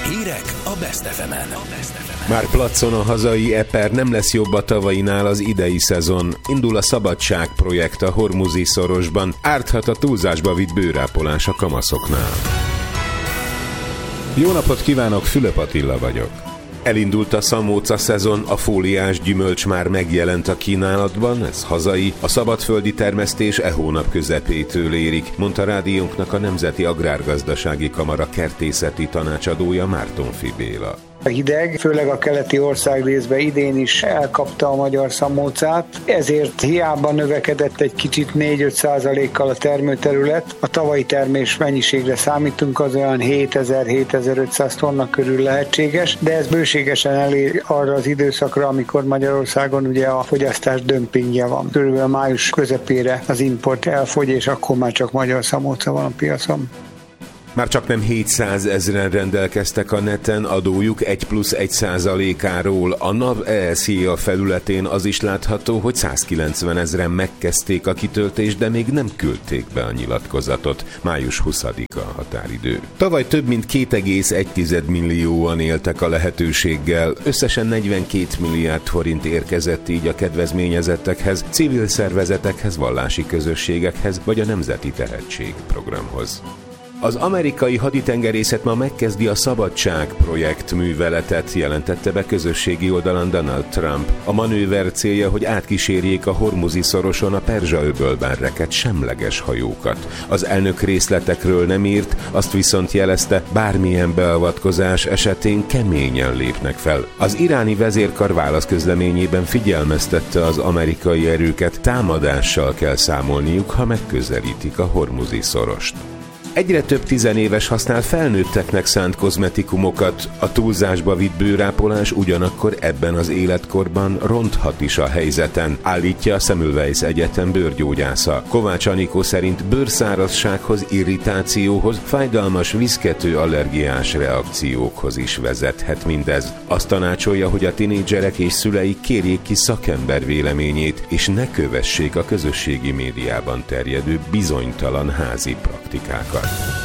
Hírek a Best FM-en. Már placon a hazai Eper, nem lesz jobb a tavainál az idei szezon. Indul a Szabadság projekt a Hormuzi szorosban. Árthat a túlzásba vitt bőrápolás a kamaszoknál. Jó napot kívánok, Fülöp Attila vagyok. Elindult a szamóca szezon, a fóliás gyümölcs már megjelent a kínálatban, ez hazai, a szabadföldi termesztés hónap közepétől érik, mondta rádiónknak a Nemzeti Agrárgazdasági Kamara kertészeti tanácsadója Mártonfi Béla. A hideg, főleg a keleti országrészben idén is elkapta a magyar szamócát, ezért hiába növekedett egy kicsit 4-5%-kal a termőterület. A tavalyi termés mennyiségre számítunk, az olyan 7000-7500 tonna körül lehetséges, de ez bőségesen elér arra az időszakra, amikor Magyarországon ugye a fogyasztás dömpingje van. Körülbelül május közepére az import elfogy, és akkor már csak magyar szamóca van a piacon. Már csak nem 700 000 rendelkeztek a neten adójuk 1+1%-áról. A NAV ESZIA felületén az is látható, hogy 190 000 megkezdték a kitöltést, de még nem küldték be a nyilatkozatot. Május 20-a a határidő. Tavaly több mint 2,1 millióan éltek a lehetőséggel. Összesen 42 milliárd forint érkezett így a kedvezményezettekhez, civil szervezetekhez, vallási közösségekhez vagy a Nemzeti Tehetség programhoz. Az amerikai haditengerészet ma megkezdi a Szabadság projekt műveletet, jelentette be közösségi oldalon Donald Trump. A manőver célja, hogy átkísérjék a Hormuzi szoroson a Perzsa-öbölben rekedt semleges hajókat. Az elnök részletekről nem írt, azt viszont jelezte, bármilyen beavatkozás esetén keményen lépnek fel. Az iráni vezérkar válaszközleményében figyelmeztette az amerikai erőket, támadással kell számolniuk, ha megközelítik a Hormuzi szorost. Egyre több tizenéves használ felnőtteknek szánt kozmetikumokat. A túlzásba vitt bőrápolás ugyanakkor ebben az életkorban ronthat is a helyzeten, állítja a Semmelweis Egyetem bőrgyógyásza. Kovács Anikó szerint bőrszárazsághoz, irritációhoz, fájdalmas viszkető allergiás reakciókhoz is vezethet mindez. Azt tanácsolja, hogy a tinédzserek és szüleik kérjék ki szakember véleményét, és ne kövessék a közösségi médiában terjedő bizonytalan házi praktikákat.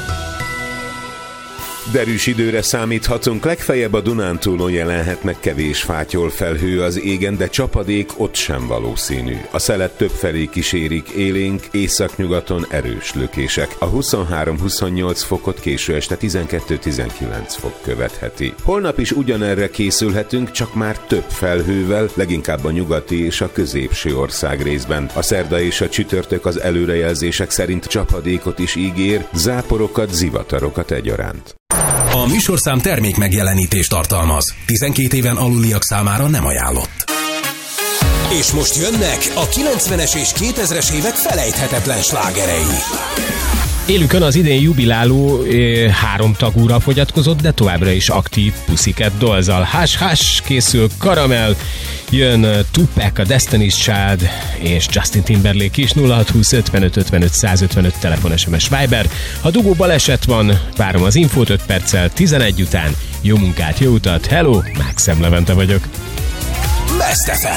Derűs időre számíthatunk, legfeljebb a Dunántúlon jelenhetnek kevés fátyolfelhő az égen, de csapadék ott sem valószínű. A szelet többfelé kísérik, élénk, északnyugaton erős lökések. A 23-28 fokot késő este 12-19 fok követheti. Holnap is ugyanerre készülhetünk, csak már több felhővel, leginkább a nyugati és a középső országrészben. A szerda és a csütörtök az előrejelzések szerint csapadékot is ígér, záporokat, zivatarokat egyaránt. A műsorszám termék megjelenítést tartalmaz. 12 éven aluliak számára nem ajánlott. És most jönnek a 90-es és 2000-es évek felejthetetlen slágerei. Élükön az idén jubiláló 3 tagúra fogyatkozott, de továbbra is aktív Pussycat Dollsal. Hash készül Caramel, jön Tupac, a Destiny's Child és Justin Timberlake is. 0620 55 55 155 telefon, SMS, Viber. Ha dugó baleset van, várom az infót 5 perccel 11 után. Jó munkát, jó utat, hello, Mákszem Levente vagyok. Best FM.